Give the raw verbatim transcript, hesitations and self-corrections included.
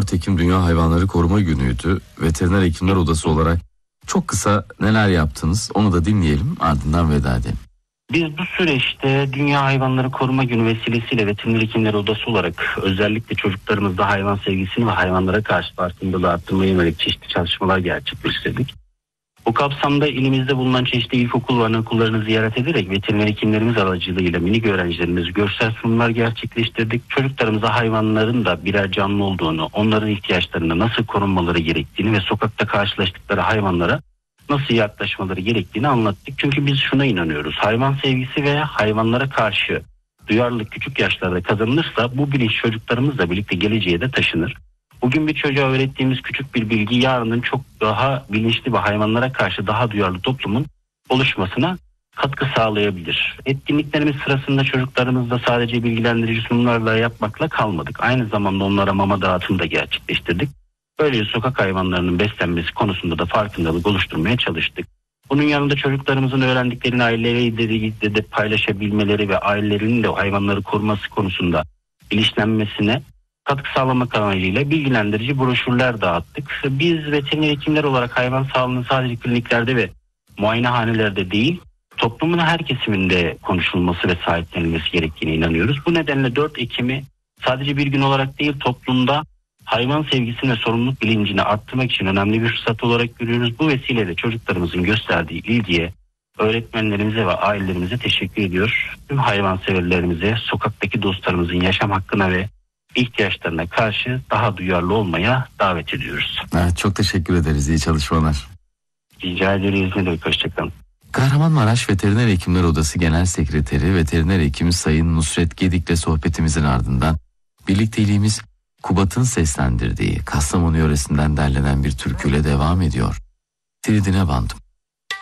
dört Ekim Dünya Hayvanları Koruma Günü'ydü. Veteriner Hekimler Odası olarak çok kısa neler yaptınız onu da dinleyelim, ardından veda edelim. Biz bu süreçte Dünya Hayvanları Koruma Günü vesilesiyle Veteriner Hekimler Odası olarak özellikle çocuklarımızda hayvan sevgisini ve hayvanlara karşı farkındalığı arttırmaya yönelik çeşitli çalışmalar gerçekleştirdik. Bu kapsamda ilimizde bulunan çeşitli ilkokul ve anaokullarını ziyaret ederek veteriner hekimlerimiz aracılığıyla minik öğrencilerimize görsel sunumlar gerçekleştirdik. Çocuklarımıza hayvanların da birer canlı olduğunu, onların ihtiyaçlarına nasıl korunmaları gerektiğini ve sokakta karşılaştıkları hayvanlara nasıl yaklaşmaları gerektiğini anlattık. Çünkü biz şuna inanıyoruz: hayvan sevgisi ve hayvanlara karşı duyarlılık küçük yaşlarda kazanılırsa bu bilinç çocuklarımızla birlikte geleceğe de taşınır. Bugün bir çocuğa öğrettiğimiz küçük bir bilgi yarının çok daha bilinçli ve hayvanlara karşı daha duyarlı toplumun oluşmasına katkı sağlayabilir. Etkinliklerimiz sırasında çocuklarımızla sadece bilgilendirici sunumlarla yapmakla kalmadık. Aynı zamanda onlara mama dağıtımı da gerçekleştirdik. Böylece sokak hayvanlarının beslenmesi konusunda da farkındalık oluşturmaya çalıştık. Bunun yanında çocuklarımızın öğrendiklerini aileleriyle de paylaşabilmeleri ve ailelerinin de hayvanları koruması konusunda bilinçlenmesine katkı sağlamak amacıyla bilgilendirici broşürler dağıttık. Biz veteriner hekimler olarak hayvan sağlığının sadece kliniklerde ve muayenehanelerde değil, toplumun her kesiminde konuşulması ve sahiplenilmesi gerektiğine inanıyoruz. Bu nedenle dört Ekim'i sadece bir gün olarak değil, toplumda hayvan sevgisini ve sorumluluk bilincini arttırmak için önemli bir fırsat olarak görüyoruz. Bu vesileyle çocuklarımızın gösterdiği ilgiye, öğretmenlerimize ve ailelerimize teşekkür ediyor. Tüm hayvanseverlerimize, sokaktaki dostlarımızın yaşam hakkına ve ihtiyaçlarına karşı daha duyarlı olmaya davet ediyoruz. Evet, çok teşekkür ederiz. İyi çalışmalar. Rica ederiz. Ne demek, hoşçakalın. Kahramanmaraş Veteriner Hekimler Odası Genel Sekreteri Veteriner Hekim Sayın Nusret Gedik'le sohbetimizin ardından birlikteliğimiz Kubat'ın seslendirdiği Kastamonu yöresinden derlenen bir türküyle devam ediyor. Tridine bandım.